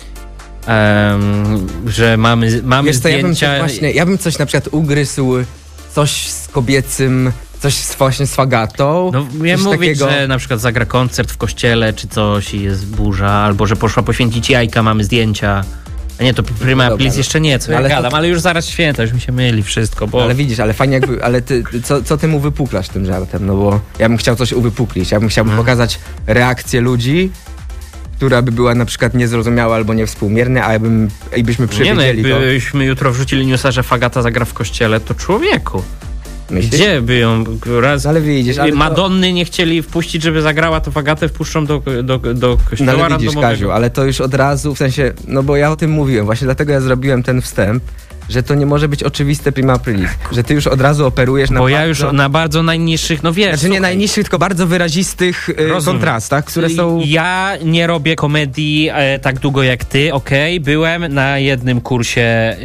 em, że mamy, mamy wiesz co, ja bym, zdjęcia... coś właśnie, ja bym coś na przykład ugryzł, coś z kobiecym, coś z, właśnie z fagatą. No, ja coś mówić, takiego. że na przykład zagra koncert w kościele, czy coś i jest burza, albo że poszła poświęcić jajka, mamy zdjęcia. A nie, to Prima Dobra, Aprilis no. jeszcze nie, co ja Ale to- gadam, ale już zaraz święta, już mi się myli wszystko, bo... Ale widzisz, ale fajnie jakby, ale ty, co, co ty mu wypuklasz tym żartem, no bo ja bym chciał coś uwypuklić, ja bym chciał Mhm. pokazać reakcję ludzi, która by była na przykład niezrozumiała albo niewspółmierna, a ja bym, i byśmy nie no, przewidzieli to. jakbyśmy jutro wrzucili newsa, że Fagata zagra w kościele, to człowieku. Myślisz? Gdzie by ją raz... Ale widzisz, ale to- Madonny nie chcieli wpuścić, żeby zagrała, to Fagatę wpuszczą do, do, do No kościoła ale widzisz, randomowego. Kaziu, ale to już od razu, w sensie, no bo ja o tym mówiłem, właśnie dlatego ja zrobiłem ten wstęp, że to nie może być oczywiste Prima Aprilis, że ty już od razu operujesz na Bo ja bardzo, już na bardzo najniższych, no wiesz... znaczy nie słuchaj, najniższych, tylko bardzo wyrazistych y, Rozumiem. kontrastach, które są... Ja nie robię komedii e, tak długo jak ty, okej. Byłem na jednym kursie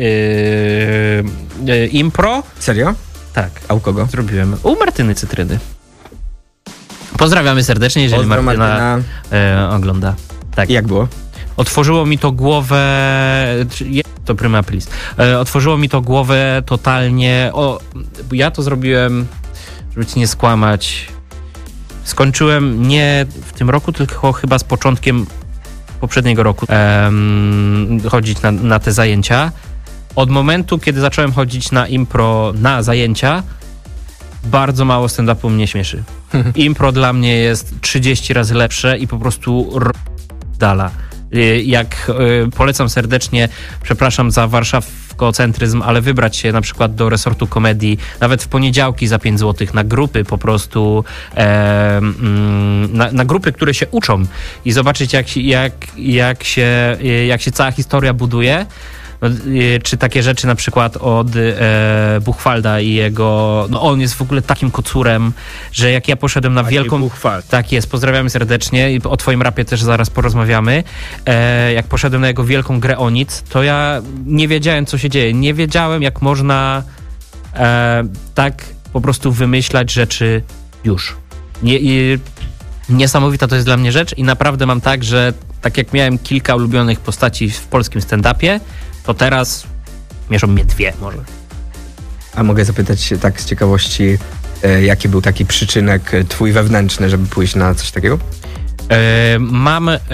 yy, yy, impro. Serio? Tak, A u kogo? zrobiłem. U Martyny Cytryny. Pozdrawiamy serdecznie, jeżeli Pozdro, Martyna, Martyna. E, ogląda. Tak. I jak było? Otworzyło mi to głowę... czy- je- To Prima Aprilis. E, otworzyło mi to głowę totalnie... O, ja to zrobiłem, żeby ci nie skłamać. Skończyłem nie w tym roku, tylko chyba z początkiem poprzedniego roku em, chodzić na, na te zajęcia. Od momentu, kiedy zacząłem chodzić na impro na zajęcia, bardzo mało stand-upu mnie śmieszy. Impro dla mnie jest trzydzieści razy lepsze i po prostu dala. Jak y, polecam serdecznie, przepraszam za warszawskocentryzm, ale wybrać się na przykład do resortu komedii, nawet w poniedziałki za pięć złotych na grupy po prostu, e, mm, na, na grupy, które się uczą i zobaczyć jak, jak, jak, się, jak się cała historia buduje. No, y, czy takie rzeczy na przykład od e, Buchwalda i jego, no on jest w ogóle takim kocurem, że jak ja poszedłem na wielką... Buchwald. Tak jest, pozdrawiamy serdecznie i o twoim rapie też zaraz porozmawiamy. E, jak poszedłem na jego wielką grę o nic, to ja nie wiedziałem, co się dzieje. Nie wiedziałem, jak można e, tak po prostu wymyślać rzeczy już. Nie, i, niesamowita to jest dla mnie rzecz i naprawdę mam tak, że tak jak miałem kilka ulubionych postaci w polskim stand-upie, to teraz mieszą mnie dwie może. A mogę zapytać się tak z ciekawości, e, jaki był taki przyczynek e, twój wewnętrzny, żeby pójść na coś takiego? E, mam em,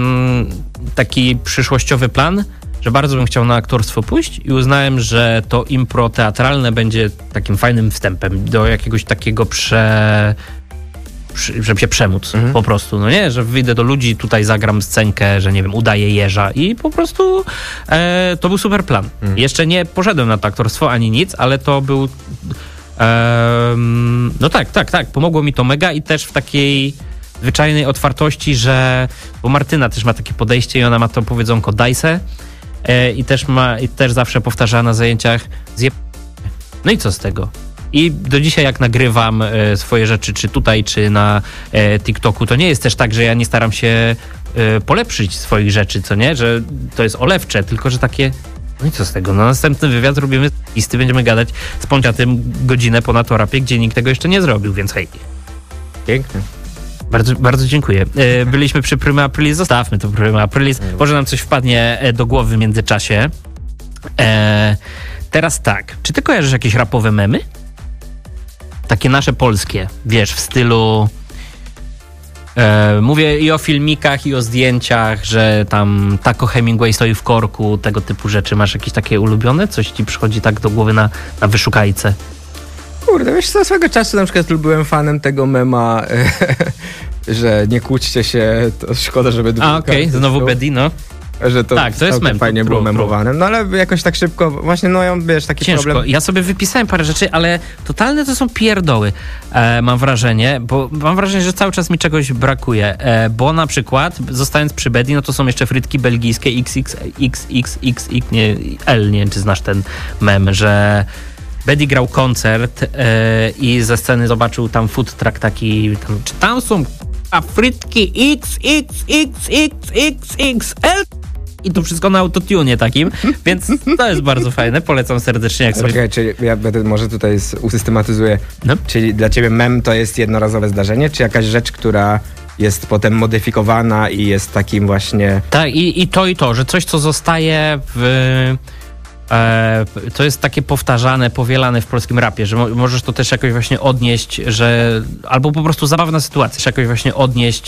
taki przyszłościowy plan, że bardzo bym chciał na aktorstwo pójść i uznałem, że to impro teatralne będzie takim fajnym wstępem do jakiegoś takiego prze... przy- żeby się przemóc Mhm. po prostu, no nie, że wyjdę do ludzi, tutaj zagram scenkę, że nie wiem, udaję jeża i po prostu e, to był super plan. Mhm. Jeszcze nie poszedłem na to aktorstwo ani nic, ale to był em, no tak, tak, tak, pomogło mi to mega i też w takiej zwyczajnej otwartości, że bo Martyna też ma takie podejście i ona ma to powiedzonko daj se e, i też ma, i też zawsze powtarza na zajęciach zje... No i co z tego? I do dzisiaj jak nagrywam e, swoje rzeczy, czy tutaj, czy na e, TikToku, to nie jest też tak, że ja nie staram się e, polepszyć swoich rzeczy, co nie? Że to jest olewcze, tylko że takie no i co z tego? No następny wywiad robimy listy, będziemy gadać z Ponciatym godzinę ponad o rapie, gdzie nikt tego jeszcze nie zrobił, więc hej. Pięknie. Bardzo, bardzo dziękuję. E, byliśmy przy Prima Aprilis, zostawmy to Prima Aprilis. Może nam coś wpadnie e, do głowy w międzyczasie. E, teraz tak, czy ty kojarzysz jakieś rapowe memy? Takie nasze polskie, wiesz, w stylu... E, mówię i o filmikach, i o zdjęciach, że tam Taco Hemingway stoi w korku, tego typu rzeczy. Masz jakieś takie ulubione? Coś ci przychodzi tak do głowy na, na wyszukajce? Kurde, wiesz co, swego czasu na przykład byłem fanem tego mema, że nie kłóćcie się, to szkoda, żeby... A, okej, okay. Znowu Bedi, no. Że to, tak, to jest mem. fajnie Pro, było pro. memowane. No ale jakoś tak szybko, właśnie no ja wiesz, taki Ciężko. problem... Ja sobie wypisałem parę rzeczy, ale totalne to są pierdoły, e, mam wrażenie, bo mam wrażenie, że cały czas mi czegoś brakuje, e, bo na przykład, zostając przy Bedi, no to są jeszcze frytki belgijskie X X X X X X, nie, L, nie wiem, czy znasz ten mem, że Bedi grał koncert e, i ze sceny zobaczył tam food truck taki, tam, czy tam są a frytki X X X X X X L i to wszystko na autotune takim, więc to jest bardzo fajne, polecam serdecznie. Jak sobie... Okej, czyli ja będę, może tutaj s- usystematyzuję, No. czyli dla ciebie mem to jest jednorazowe zdarzenie, czy jakaś rzecz, która jest potem modyfikowana i jest takim właśnie... Tak, i, i to i to, że coś, co zostaje w... E, to jest takie powtarzane, powielane w polskim rapie, że mo- możesz to też jakoś właśnie odnieść, że albo po prostu zabawna sytuacja, że jakoś właśnie odnieść